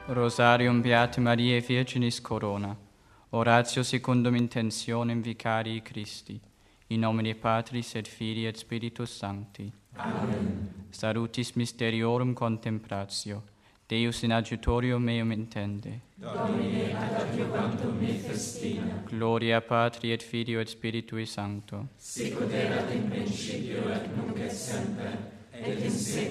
Rosarium Beate Mariae Virginis Corona. Oratio secundum intentionem Vicarii Christi. In nomine Patris et Filii et Spiritus Sancti. Amen. Salutis mysteriorum contemplatio. Deus in adjutorium meum intende. Domine ad adjuvantum me festina. Gloria Patri et Filio et Spiritui Sancto. Sic ut erat in principio et nunc et semper et in